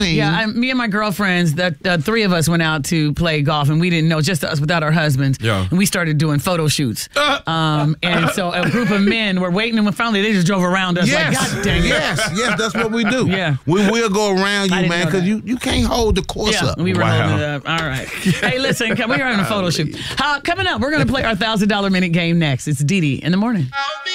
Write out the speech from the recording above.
Yeah, me and my girlfriends, the three of us went out to play golf, and we didn't know, just us without our husbands. Yeah. And we started doing photo shoots. And so a group of men were waiting, and finally they just drove around us like, God dang it. Yes, that's what we do. Yeah. We will go around you, man, because you can't hold the course up. We were holding it up. All right. Hey, listen, we're having a photo shoot. Coming up, we're going to play our $1,000 minute game next. It's Dee Dee in the morning.